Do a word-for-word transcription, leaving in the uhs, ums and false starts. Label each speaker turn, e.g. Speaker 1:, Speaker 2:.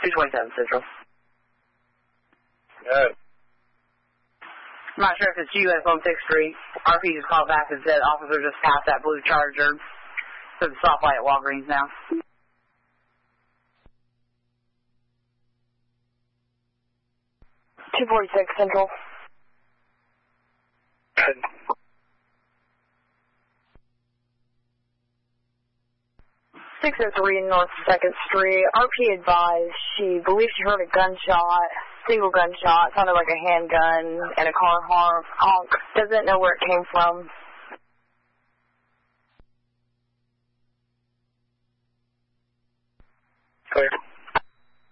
Speaker 1: two twenty-seven Central.
Speaker 2: Good.
Speaker 1: I'm not sure if it's you at on sixth Street. R P just called back and said officer just passed that blue Charger to the stoplight at Walgreens now.
Speaker 3: two forty-six Central.
Speaker 2: Good.
Speaker 3: six oh three North second Street. R P advised she believes she heard a gunshot, single gunshot, sounded like a handgun, and a car honk. honk. Doesn't know where it came from.
Speaker 2: Clear.